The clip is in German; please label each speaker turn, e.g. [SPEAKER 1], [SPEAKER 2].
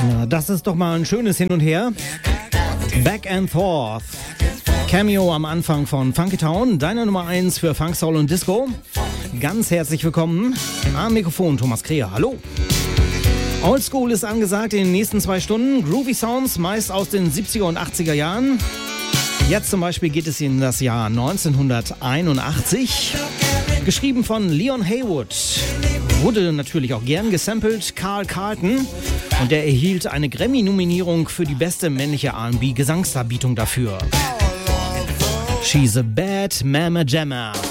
[SPEAKER 1] Na, das ist doch mal ein schönes Hin und Her. Back and Forth. Cameo am Anfang von Funky Town, deine Nummer 1 für Funk, Soul und Disco. Ganz herzlich willkommen. Am Mikrofon Thomas Kreher, hallo. Oldschool ist angesagt in den nächsten 2 Stunden. Groovy Sounds, meist aus den 70er und 80er Jahren. Jetzt zum Beispiel geht es in das Jahr 1981. Geschrieben von Leon Haywood. Wurde natürlich auch gern gesampelt, Carl Carlton. Und der erhielt eine Grammy-Nominierung für die beste männliche R&B-Gesangsdarbietung dafür. She's a bad Mama Jamma.